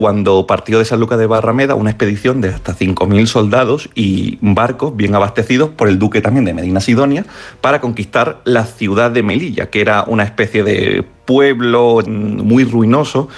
cuando partió de Sanlúcar de Barrameda una expedición de hasta 5.000 soldados y barcos bien abastecidos por el duque también de Medina Sidonia para conquistar la ciudad de Melilla, que era una especie de pueblo muy ruinoso